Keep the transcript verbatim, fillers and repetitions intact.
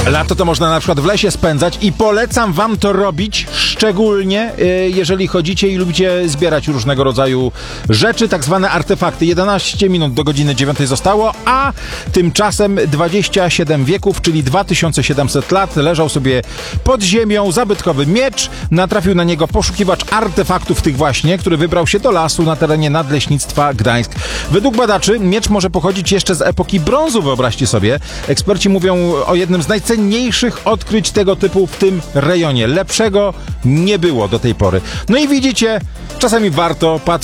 Lato to można na przykład w lesie spędzać i polecam wam to robić, szczególnie y, jeżeli chodzicie i lubicie zbierać różnego rodzaju rzeczy, tak zwane artefakty. jedenaście minut do godziny dziewiątej zostało, a tymczasem dwadzieścia siedem wieków, czyli dwa tysiące siedemset lat, leżał sobie pod ziemią zabytkowy miecz. Natrafił na niego poszukiwacz artefaktów tych właśnie, który wybrał się do lasu na terenie Nadleśnictwa Gdańsk. Według badaczy miecz może pochodzić jeszcze z epoki brązu, wyobraźcie sobie. Eksperci mówią o jednym z najcenniejszych odkryć tego typu w tym rejonie. Lepszego nie było do tej pory. No i widzicie, czasami warto patrzeć